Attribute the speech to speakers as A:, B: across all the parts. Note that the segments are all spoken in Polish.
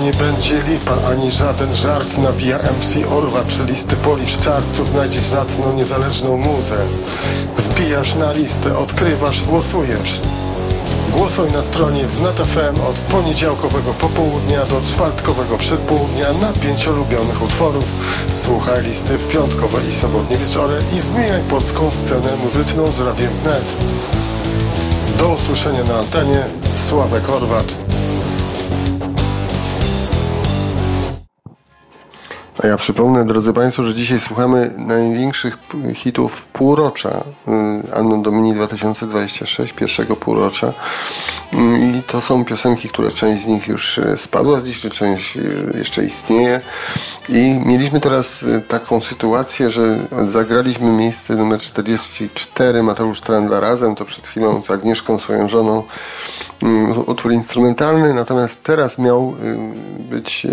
A: nie będzie lipa, ani żaden żart. Nawija MC Orwa przy listy Polish Chart. Tu znajdziesz zacną, niezależną muzę. Wbijasz na listę, odkrywasz, głosujesz. Głosuj na stronie wnet.fm od poniedziałkowego popołudnia do czwartkowego przedpołudnia na 5 ulubionych utworów. Słuchaj listy w piątkowe i sobotnie wieczory i zmieniaj polską scenę muzyczną z Radiem Wnet. Do usłyszenia na antenie. Sławek Horwat. A ja przypomnę, drodzy Państwo, że dzisiaj słuchamy największych hitów półrocza Anno Domini 2026, pierwszego półrocza. I to są piosenki, które część z nich już spadła z listy, część jeszcze istnieje. I mieliśmy teraz taką sytuację, że zagraliśmy miejsce numer 44, Mateusz Trandla razem, to przed chwilą z Agnieszką, swoją żoną, utwór instrumentalny, natomiast teraz miał być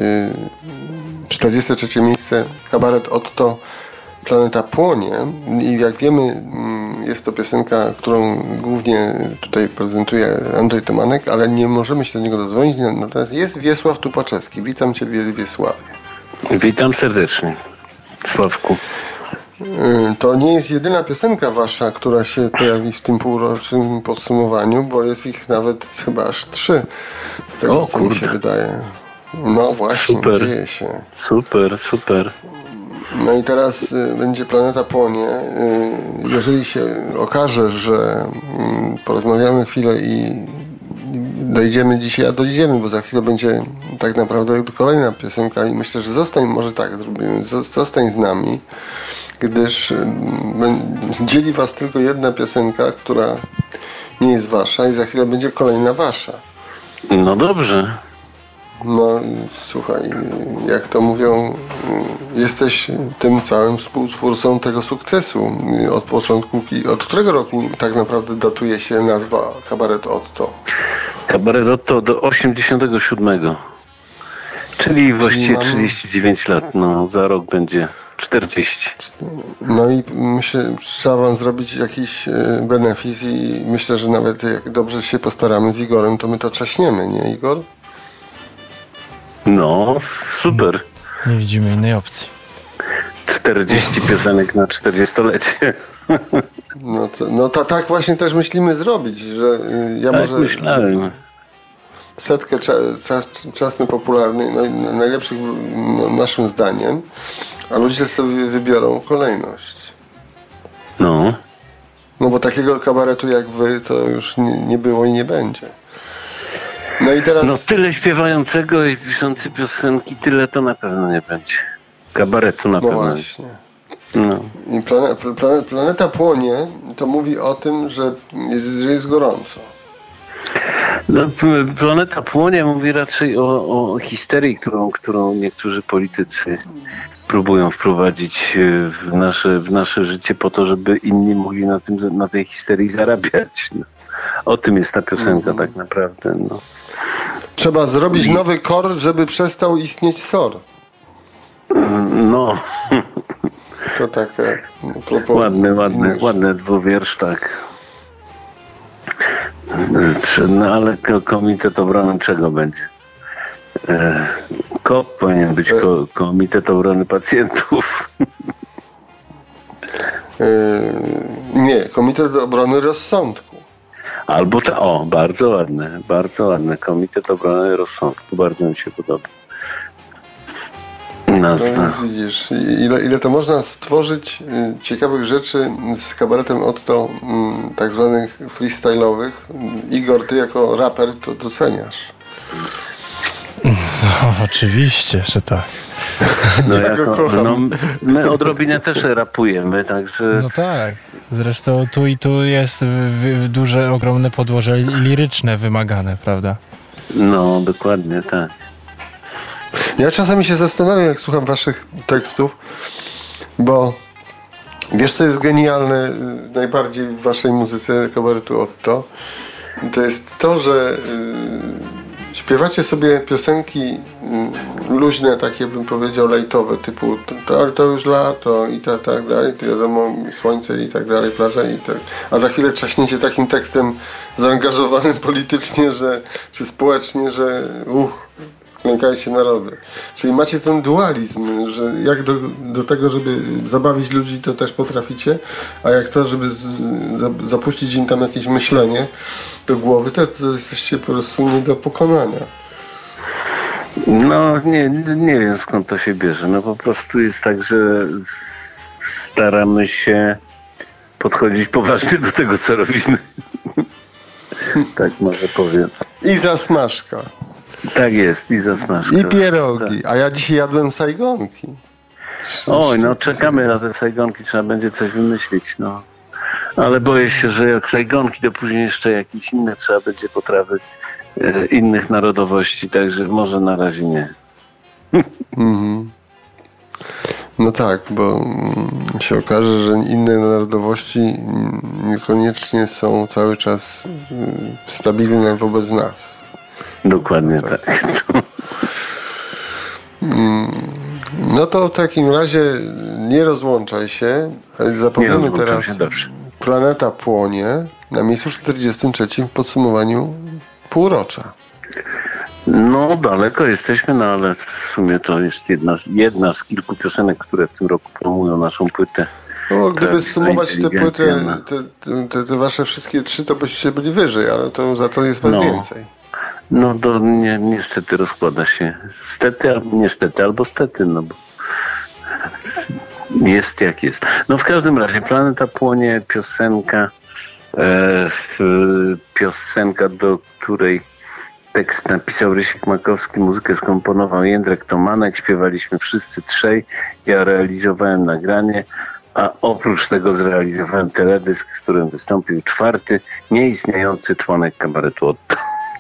A: 43 miejsce Kabaret Otto, Planeta Płonie. I jak wiemy, jest to piosenka, którą głównie tutaj prezentuje Andrzej Tomanek, ale nie możemy się do niego dodzwonić. Natomiast jest Wiesław Tupaczewski. Witam Cię, Wiesławie.
B: Witam serdecznie, Sławku.
A: To nie jest jedyna piosenka wasza, która się pojawi w tym półrocznym podsumowaniu, bo jest ich nawet chyba aż 3, z tego co mi się wydaje. No właśnie,
B: super.
A: Dzieje się.
B: Super.
A: No i teraz będzie Planeta Płonie. Jeżeli się okaże, że porozmawiamy chwilę i dojdziemy dzisiaj, a dojdziemy, bo za chwilę będzie tak naprawdę kolejna piosenka i myślę, że może tak zrobimy, zostań z nami, gdyż dzieli was tylko jedna piosenka, która nie jest wasza i za chwilę będzie kolejna wasza.
B: No dobrze. No
A: słuchaj, jak to mówią, jesteś tym całym współtwórcą tego sukcesu. Od początku, od którego roku tak naprawdę datuje się nazwa Kabaret Otto?
B: Kabaret Otto do 87. Czyli właściwie 39 lat. No, za rok będzie 40.
A: No i myślę, trzeba wam zrobić jakiś benefis i myślę, że nawet jak dobrze się postaramy z Igorem, to my to trzaśniemy, nie Igor?
B: No, super.
C: Nie widzimy innej opcji. 40
B: piosenek na 40-lecie.
A: Tak właśnie też myślimy zrobić, że ja
B: tak
A: może
B: myślałem.
A: Setkę czasny popularny, najlepszych naszym zdaniem, a ludzie sobie wybiorą kolejność.
B: No
A: bo takiego kabaretu jak wy to już nie było i nie będzie. No i teraz...
B: tyle śpiewającego i piszący piosenki, tyle to na pewno nie będzie. Kabaretu na pewno.
A: Właśnie. I Planeta Płonie to mówi o tym, że jest gorąco.
B: Planeta Płonie mówi raczej o histerii, którą niektórzy politycy próbują wprowadzić w nasze życie po to, żeby inni mogli na tej histerii zarabiać. O tym jest ta piosenka tak naprawdę.
A: Trzeba zrobić nowy KOR, żeby przestał istnieć SOR. To takie
B: ładny dwuwiersz, tak. Ale Komitet Obrony czego będzie? KOP powinien być Komitet Obrony Pacjentów.
A: Nie, Komitet Obrony Rozsądku.
B: Albo bardzo ładne. Komitet Obrony Rozsądku, bardzo mi się podoba.
A: Nazwa. No więc widzisz, ile to można stworzyć ciekawych rzeczy z kabaretem Otto, tak zwanych freestyle'owych. Igor, ty jako raper to doceniasz.
C: Oczywiście, że tak.
B: My odrobinę też rapujemy, także...
C: No tak, zresztą tu jest duże, ogromne podłoże liryczne wymagane, prawda?
B: No, dokładnie, tak.
A: Ja czasami się zastanawiam, jak słucham waszych tekstów, bo wiesz, co jest genialne najbardziej w waszej muzyce kabaretu Otto? To jest to, że śpiewacie sobie piosenki luźne, takie bym powiedział lajtowe, typu to już lato i tak dalej, to wiadomo, słońce i tak dalej, plaża i tak. A za chwilę trzaśniecie takim tekstem zaangażowanym politycznie, czy społecznie, że klękajcie narody. Czyli macie ten dualizm, że jak do tego, żeby zabawić ludzi, to też potraficie, a jak to, żeby zapuścić im tam jakieś myślenie do głowy, to jesteście po prostu nie do pokonania.
B: No nie wiem skąd to się bierze. No po prostu jest tak, że staramy się podchodzić poważnie do tego, co robimy. Tak może powiem.
A: I zasmażka.
B: Tak jest, i zasmażka.
A: I pierogi.
B: Tak.
A: A ja dzisiaj jadłem sajgonki.
B: Oj, no czekamy na te sajgonki, trzeba będzie coś wymyślić, no. Ale boję się, że jak sajgonki, to później jeszcze jakieś inne trzeba będzie potrawy innych narodowości, także może na razie nie.
A: Mhm. No tak, bo się okaże, że inne narodowości niekoniecznie są cały czas stabilne wobec nas.
B: Dokładnie tak.
A: No to w takim razie nie rozłączaj się. Zapowiemy teraz Planeta Płonie na miejscu 43 w podsumowaniu półrocza.
B: No daleko jesteśmy, no ale w sumie to jest jedna z kilku piosenek, które w tym roku promują naszą płytę.
A: No, gdyby sumować te płyty, te wasze wszystkie trzy, to byście byli wyżej, ale to za to jest was więcej.
B: No to niestety rozkłada się. Stety albo niestety, albo stety, no bo jest jak jest. No w każdym razie Planeta Płonie, piosenka, do której tekst napisał Rysiek Makowski, muzykę skomponował Jędrek Tomanek, śpiewaliśmy wszyscy trzej, ja realizowałem nagranie, a oprócz tego zrealizowałem teledysk, w którym wystąpił czwarty, nieistniejący członek kabaretu Otto.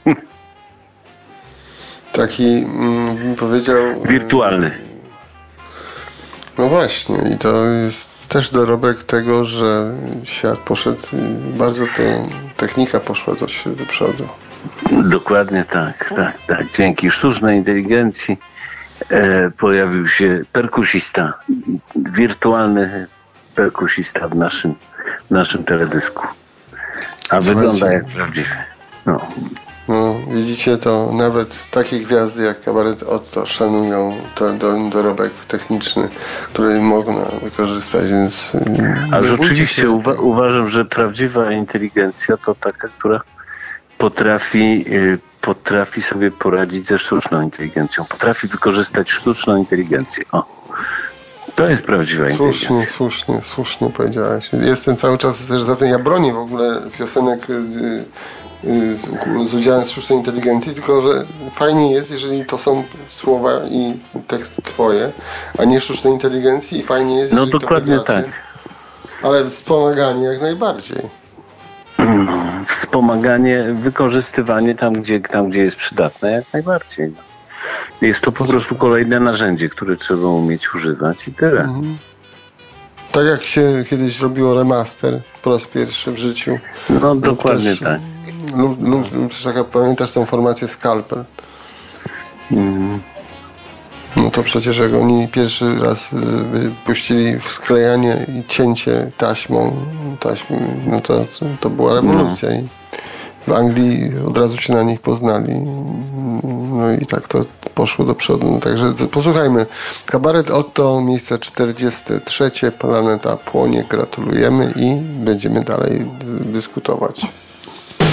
A: Taki, bym powiedział...
B: wirtualny.
A: No właśnie, i to jest też dorobek tego, że świat poszedł, bardzo technika poszła do przodu.
B: Dokładnie tak. Dzięki sztucznej inteligencji pojawił się perkusista, wirtualny perkusista w naszym teledysku. A wygląda jak prawdziwy.
A: No, widzicie, to nawet takie gwiazdy jak kabaret Otto szanują ten dorobek techniczny, który można wykorzystać, więc...
B: A rzeczywiście uważam, że prawdziwa inteligencja to taka, która potrafi sobie poradzić ze sztuczną inteligencją. Potrafi wykorzystać sztuczną inteligencję. To jest prawdziwa inteligencja.
A: Słusznie powiedziałaś. Jestem cały czas też za tym. Ja bronię w ogóle piosenek z udziałem sztucznej inteligencji, tylko że fajnie jest, jeżeli to są słowa i tekst twoje, a nie sztucznej inteligencji, i fajnie jest, jeżeli
B: dokładnie
A: to wygracie.
B: tak.
A: Ale wspomaganie jak najbardziej.
B: Wspomaganie, wykorzystywanie tam, gdzie jest przydatne, jak najbardziej. Jest to po prostu kolejne narzędzie, które trzeba umieć używać i tyle.
A: Mhm. Tak jak się kiedyś robiło remaster po raz pierwszy w życiu.
B: No dokładnie też, tak.
A: Pamiętasz tą formację Scalpel? No to przecież jak oni pierwszy raz wypuścili sklejanie i cięcie taśmą, no to była rewolucja. I w Anglii od razu się na nich poznali. No i tak to poszło do przodu. No także posłuchajmy. Kabaret Otto, miejsce 43, Planeta Płonie. Gratulujemy i będziemy dalej dyskutować.